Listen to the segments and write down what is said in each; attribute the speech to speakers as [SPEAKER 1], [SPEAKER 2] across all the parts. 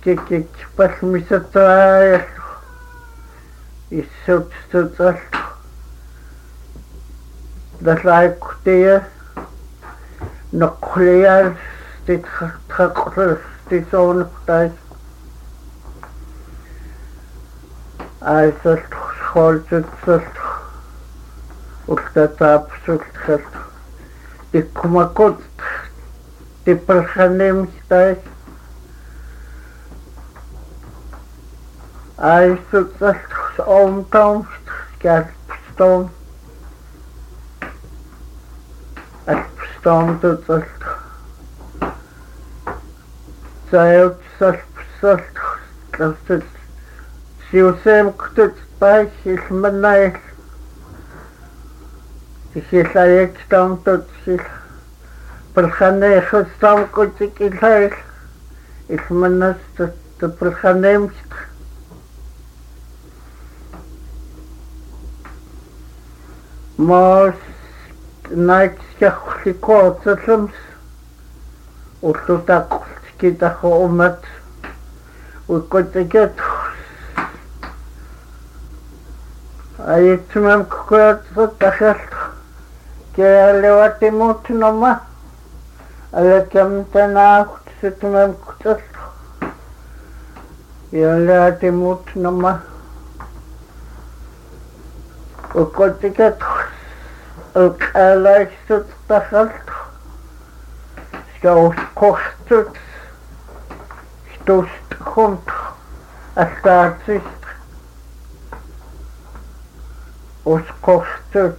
[SPEAKER 1] кик палмисатааллу иссуутсутал далайкутия нокхлиал титхаққлу тисоонутай айсалт холцутсалт ултатаапсултхал иккумакут типпалханемстай айсутсалт омтом скалпстом алпстом tutсалт заётсалпсалт тлавсут сиусэм ктут пай илманнайл тихилаектом tutсил палханехстом кутикилайл илманнас тпалханемст мос найксяхликоотсалмс уллутааққултикитахоумат уиккотикет аитсумам кукуатсут тахалт кеалеватимутнома алакамтанаахт сутумам кутал ялаатимутнома уиккотикет алайсут тахалт скаускохтут стуст хунт астаатсист ускохтут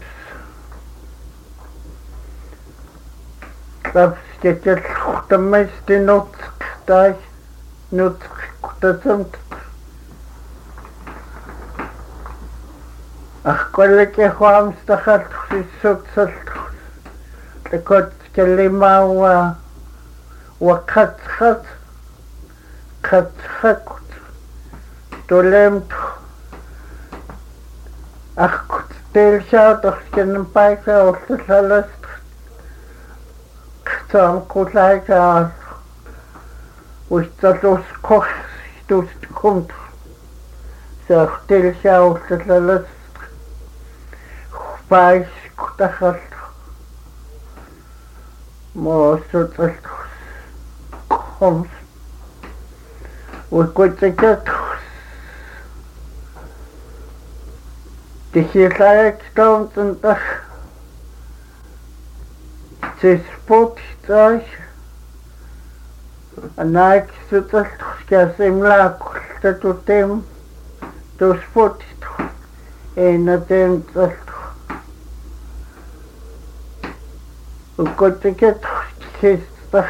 [SPEAKER 1] табскетел хутамайстинут тай нут кутасамт ахколлеке хуамстахалт сиссутсалт лекот келимауа вакатхат катхакут толемт ахкут телшаатохкен пайка олтлаласт ктам кулайка усталус кох стуст кумт сах телшаатолтлаласт пайс кутахалт мосуталт хомс уиккутикат тихилаектаунтантах тиспоттай анайксуталт скасимлаақултатутем туспот энатемталт уиккутикат хистах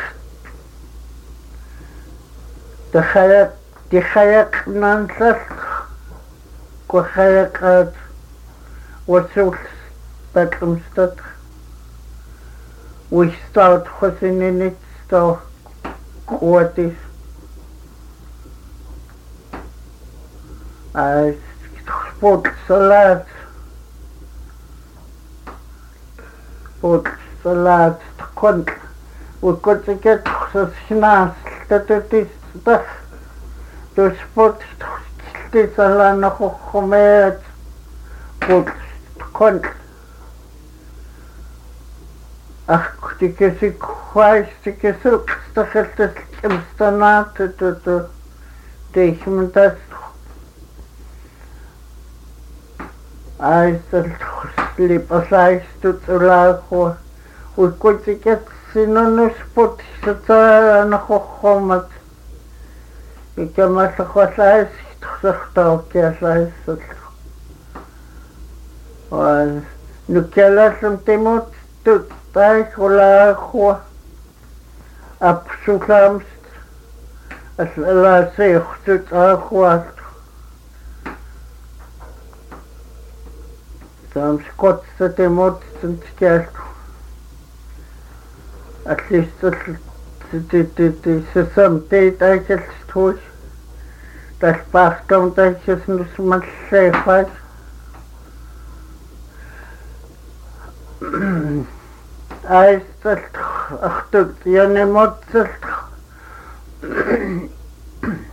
[SPEAKER 1] тихаяк нансалт кохаякат васул татлумстат уистаут хосининит став куатис ай спот салат конт уиккутикат сснаас татутис тах туспот тисаланахохмеат пот конт ахкутикесик хвайстикесук стахалтас кемстанаат туту дейхментас айсал слипасайстут улааху уиккутикат синонуспот сатаанахохомат икамаллахвалаис тхсахтаоккиалаиссал нуккиалааллум тимут тут тайхулаахуа апсулаамс аллаасиухтут аахуаат самскотса тимут синскиалт атлистал сесам тайтайкалстуус талпаартом тайкаснусмаллаифаас айсталт ахтут янемотталт